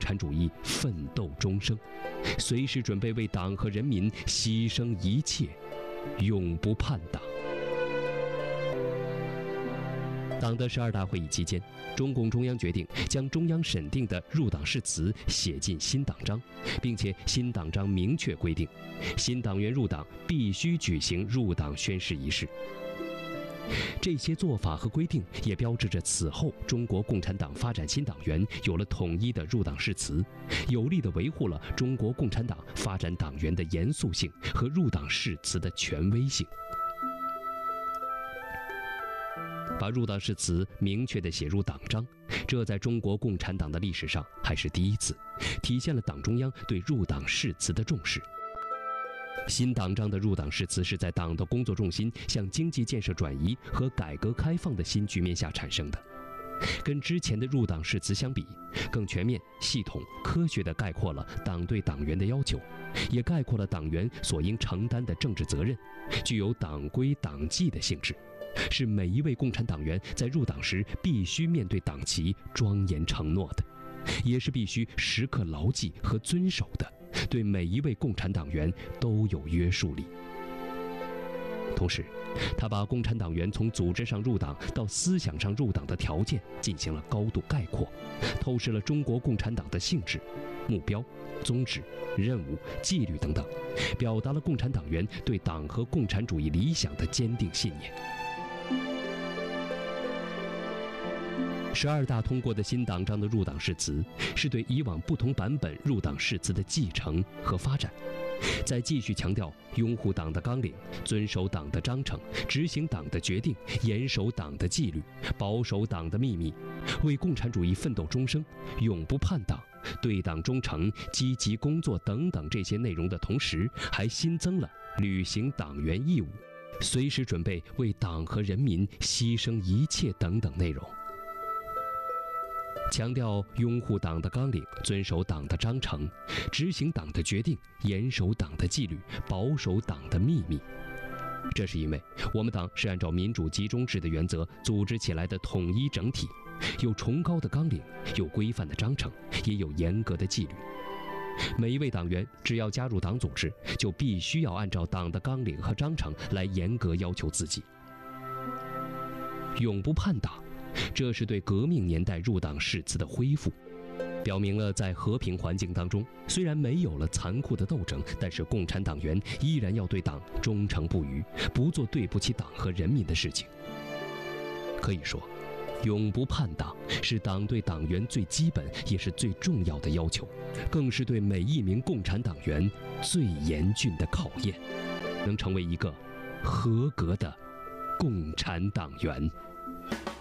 产主义奋斗终生，随时准备为党和人民牺牲一切，永不叛党。党的12大会议期间，中共中央决定将中央审定的入党誓词写进新党章，并且新党章明确规定，新党员入党必须举行入党宣誓仪式。这些做法和规定也标志着此后中国共产党发展新党员有了统一的入党誓词，有力地维护了中国共产党发展党员的严肃性和入党誓词的权威性。把入党誓词明确地写入党章，这在中国共产党的历史上还是第一次，体现了党中央对入党誓词的重视。新党章的入党誓词是在党的工作重心向经济建设转移和改革开放的新局面下产生的，跟之前的入党誓词相比，更全面、系统、科学地概括了党对党员的要求，也概括了党员所应承担的政治责任，具有党规党纪的性质，是每一位共产党员在入党时必须面对党旗庄严承诺的，也是必须时刻牢记和遵守的，对每一位共产党员都有约束力。同时，他把共产党员从组织上入党到思想上入党的条件进行了高度概括，透视了中国共产党的性质、目标、宗旨、任务、纪律等等，表达了共产党员对党和共产主义理想的坚定信念。12大通过的新党章的入党誓词，是对以往不同版本入党誓词的继承和发展，在继续强调拥护党的纲领、遵守党的章程、执行党的决定、严守党的纪律、保守党的秘密、为共产主义奋斗终生、永不叛党、对党忠诚、积极工作等等这些内容的同时，还新增了履行党员义务、随时准备为党和人民牺牲一切等等内容。强调拥护党的纲领，遵守党的章程，执行党的决定，严守党的纪律，保守党的秘密。这是因为我们党是按照民主集中制的原则组织起来的统一整体，有崇高的纲领，有规范的章程，也有严格的纪律。每一位党员只要加入党组织，就必须要按照党的纲领和章程来严格要求自己。永不叛党，这是对革命年代入党誓词的恢复，表明了在和平环境当中，虽然没有了残酷的斗争，但是共产党员依然要对党忠诚不渝，不做对不起党和人民的事情。可以说，永不叛党是党对党员最基本也是最重要的要求，更是对每一名共产党员最严峻的考验，能成为一个合格的共产党员。